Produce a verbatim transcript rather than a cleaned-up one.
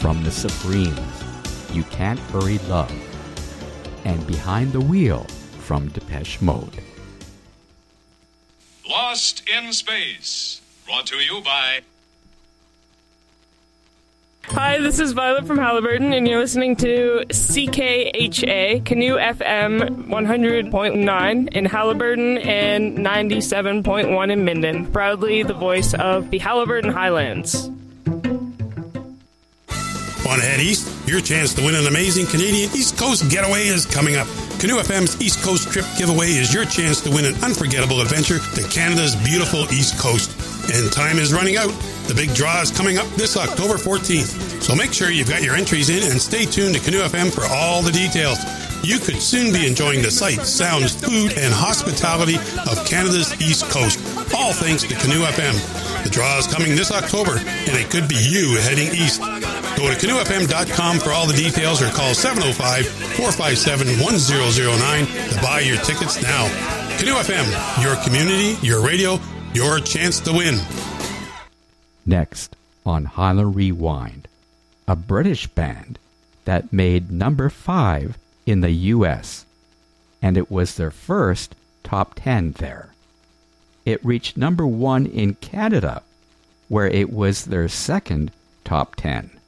from the Supremes, You Can't Hurry Love, and Behind the Wheel from Depeche Mode. Lost in Space, brought to you by... Hi, this is Violet from Halliburton, and you're listening to C K H A, Canoe F M one hundred point nine in Halliburton and ninety-seven point one in Minden. Proudly the voice of the Halliburton Highlands. Want to head east? Your chance to win an amazing Canadian East Coast getaway is coming up. Canoe F M's East Coast Trip Giveaway is your chance to win an unforgettable adventure to Canada's beautiful East Coast. And time is running out. The big draw is coming up this October fourteenth. So make sure you've got your entries in and stay tuned to Canoe F M for all the details. You could soon be enjoying the sights, sounds, food, and hospitality of Canada's East Coast. All thanks to Canoe F M. The draw is coming this October, and it could be you heading east. Go to canoe f m dot com for all the details or call seven oh five, four five seven, one oh oh nine to buy your tickets now. Canoe F M, your community, your radio, your chance to win. Next on Highland Rewind, a British band that made number five in the U S, and it was their first top ten there. It reached number one in Canada, where it was their second top ten.